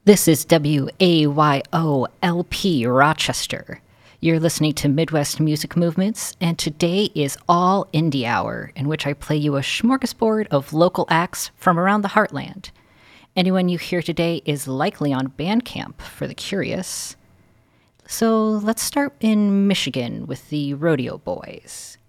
This is WAYOLP Rochester. You're listening to Midwest Music Movements, and today is All Indie Hour, in which I play you a smorgasbord of local acts from around the heartland. Anyone you hear today is likely on Bandcamp for the curious. So let's start in Michigan with the Rodeo Boys.